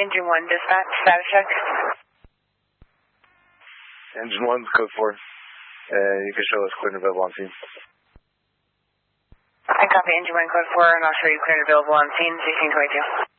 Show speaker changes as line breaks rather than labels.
Engine 1, dispatch, status check.
Engine 1, code 4. You can show us clear and available on scene.
I copy Engine 1, code 4, and I'll show you clear and available on scene, 1622.